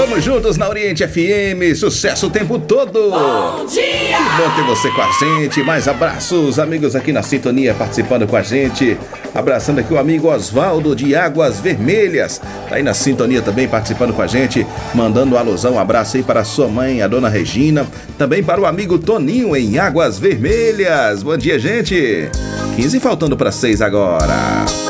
Vamos juntos na Oriente FM, sucesso o tempo todo. Bom dia! Que bom ter você com a gente. Mais abraços, amigos aqui na sintonia participando com a gente. Abraçando aqui o amigo Osvaldo de Águas Vermelhas. Tá aí na sintonia também participando com a gente. Mandando um alusão, um abraço aí para a sua mãe, a dona Regina. Também para o amigo Toninho em Águas Vermelhas. Bom dia, gente. 15 faltando para 6 agora.